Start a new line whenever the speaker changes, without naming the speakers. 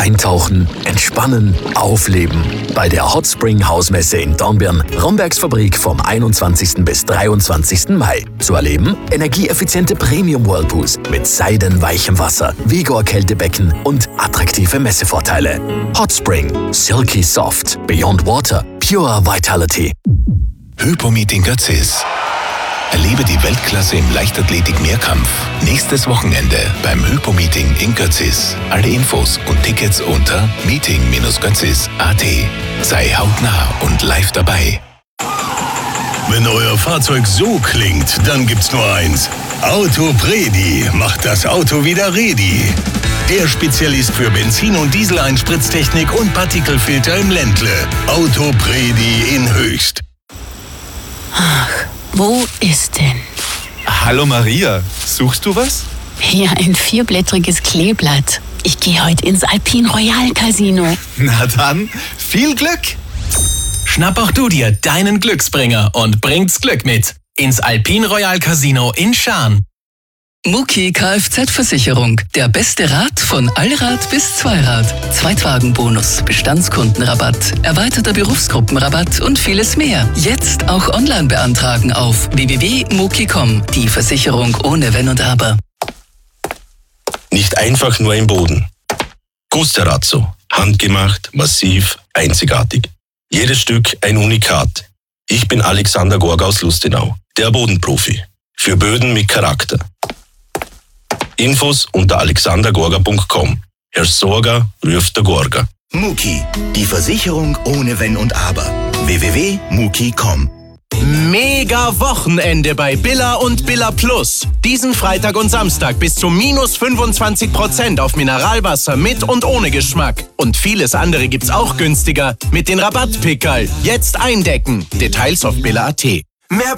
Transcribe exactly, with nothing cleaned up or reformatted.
Eintauchen, entspannen, aufleben. Bei der Hot Spring Hausmesse in Dornbirn, Rombergs Fabrik vom einundzwanzigsten bis dreiundzwanzigsten Mai. Zu erleben energieeffiziente Premium-Whirlpools mit seidenweichem Wasser, Vigor-Kältebecken und attraktive Messevorteile. Hot Spring, Silky Soft, Beyond Water, Pure Vitality.
Hypo-Meeting Götzis. Erlebe die Weltklasse im Leichtathletik-Mehrkampf. Nächstes Wochenende beim Hypo-Meeting in Götzis. Alle Infos und Tickets unter meeting Bindestrich götzis Punkt at. Sei hautnah und live dabei.
Wenn euer Fahrzeug so klingt, dann gibt's nur eins. Autopredi macht das Auto wieder ready. Der Spezialist für Benzin- und Diesel-Einspritztechnik und Partikelfilter im Ländle. Autopredi in Höchst.
Ach, wo ist denn?
Hallo Maria, suchst du was?
Hier ein vierblättriges Kleeblatt. Ich gehe heute ins Alpine Royal Casino.
Na dann, viel Glück!
Schnapp auch du dir deinen Glücksbringer und bringt's Glück mit ins Alpine Royal Casino in Schaan.
Muki Kfz-Versicherung. Der beste Rat von Allrad bis Zweirad. Zweitwagenbonus, Bestandskundenrabatt, erweiterter Berufsgruppenrabatt und vieles mehr. Jetzt auch online beantragen auf w w w punkt muki punkt com. Die Versicherung ohne Wenn und Aber.
Nicht einfach nur im Boden. Gusterazzo. Handgemacht, massiv, einzigartig. Jedes Stück ein Unikat. Ich bin Alexander Gorga aus Lustenau, der Bodenprofi. Für Böden mit Charakter. Infos unter alexander gorga punkt com. Herr Sorga ruft der Gorga.
Muki, die Versicherung ohne Wenn und Aber. w w w punkt muki punkt com.
Mega Wochenende bei Billa und Billa Plus. Diesen Freitag und Samstag bis zu minus fünfundzwanzig Prozent auf Mineralwasser mit und ohne Geschmack. Und vieles andere gibt's auch günstiger mit den Rabattpickerl. Jetzt eindecken. Details auf billa punkt at.
Mehr